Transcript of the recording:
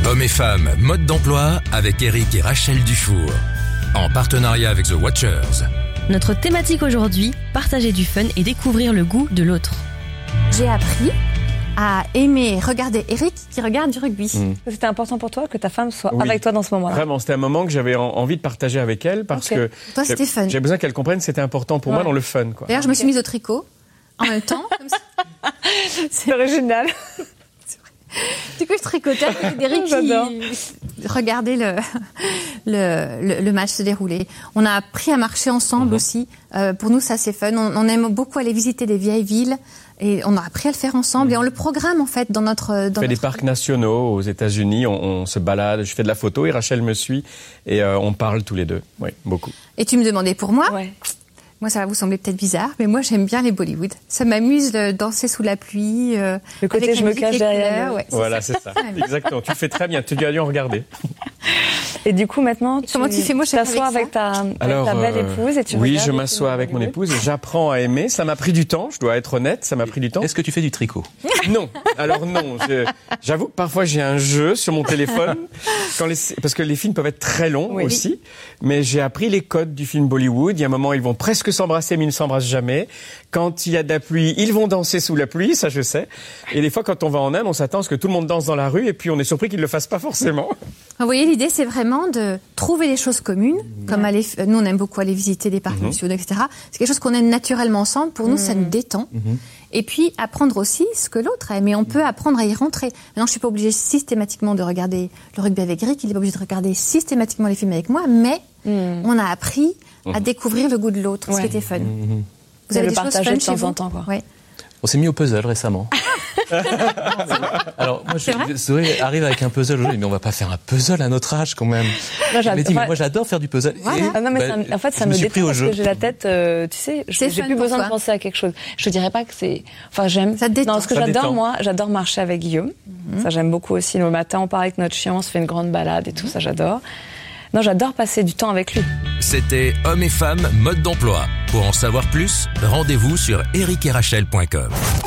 Hommes et femmes, mode d'emploi avec Eric et Rachel Dufour. En partenariat avec The Watchers. Notre thématique aujourd'hui, partager du fun et découvrir le goût de l'autre. J'ai appris à aimer regarder Eric qui regarde du rugby. C'était important pour toi que ta femme soit avec toi dans ce moment-là. Vraiment, c'était un moment que j'avais envie de partager avec elle parce que toi, c'était fun. J'ai besoin qu'elle comprenne que c'était important pour moi dans le fun. Quoi. D'ailleurs, je me suis mise au tricot en même temps. Comme ça. C'est original. Du coup, je tricotais avec Eric qui regardait le match se dérouler. On a appris à marcher ensemble aussi. Pour nous, ça, c'est fun. On aime beaucoup aller visiter des vieilles villes. Et on a appris à le faire ensemble et on le programme en fait dans notre... On fait des parcs nationaux aux États-Unis, on se balade, je fais de la photo et Rachel me suit et on parle tous les deux, oui, beaucoup. Et tu me demandais pour moi Ouais. Moi, ça va vous sembler peut-être bizarre, mais moi, j'aime bien les Bollywood. Ça m'amuse de danser sous la pluie. Le côté je me cache derrière. Ouais, voilà, c'est ça. Exactement. Tu le fais très bien. Tu as dû en regarder. Et du coup, maintenant, comment tu fais? Moi, je t'assois avec ta belle épouse et tu oui, regardes. je m'assois avec mon épouse et j'apprends à aimer. Ça m'a pris du temps, je dois être honnête, ça m'a pris du temps. Est-ce que tu fais du tricot? Non. Alors non. J'avoue que parfois j'ai un jeu sur mon téléphone parce que les films peuvent être très longs aussi. Mais j'ai appris les codes du film Bollywood. Il y a un moment, ils vont presque s'embrasser, mais ils ne s'embrassent jamais. Quand il y a de la pluie, ils vont danser sous la pluie, ça je sais. Et des fois, quand on va en Inde, on s'attend à ce que tout le monde danse dans la rue et puis on est surpris qu'ils ne le fassent pas forcément. Vous voyez, l'idée, c'est vraiment de trouver des choses communes, comme nous, on aime beaucoup aller visiter des parcs nationaux, etc. C'est quelque chose qu'on aime naturellement ensemble. Pour nous, ça nous détend. Et puis, apprendre aussi ce que l'autre aime. Et on peut apprendre à y rentrer. Maintenant, je suis pas obligée systématiquement de regarder le rugby avec Eric. Il est pas obligé de regarder systématiquement les films avec moi. Mais on a appris à découvrir le goût de l'autre, ce qui était fun. Vous avez des choses fun de chez temps vous? en temps, quoi. Ouais. On s'est mis au puzzle récemment. Alors moi, Zoé arrive avec un puzzle aujourd'hui, mais on va pas faire un puzzle à notre âge quand même. Moi, j'adore faire du puzzle. Voilà. Et, non, mais en fait, ça me détend parce que j'ai la tête, tu sais, j'ai plus besoin de penser à quelque chose. Je te dirais pas que c'est, enfin, j'aime. Ça te détend. Non, ce que j'adore, moi, j'adore marcher avec Guillaume. Ça, j'aime beaucoup aussi. Le matin, on part avec notre chien, on se fait une grande balade et tout, ça, j'adore. Non, j'adore passer du temps avec lui. C'était Hommes et femmes, mode d'emploi. Pour en savoir plus, rendez-vous sur ericetrachel.com.